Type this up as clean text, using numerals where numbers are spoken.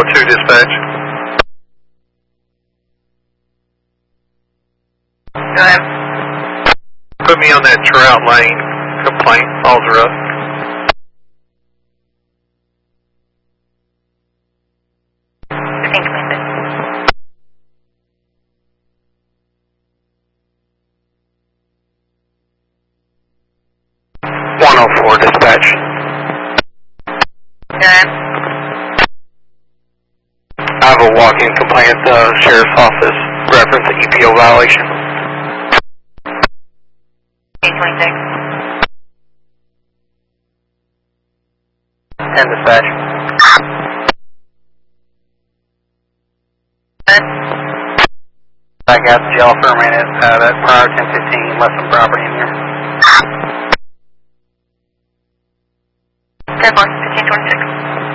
102 dispatch. Go ahead. Put me on that Trout Lane complaint, Falls Rough. Dispatch. Good. I have a walk-in complaint at the Sheriff's Office reference to EPO violation. 826. And dispatch. Good. I got the jail for a minute. That prior 1015 left some property in here. 10-4.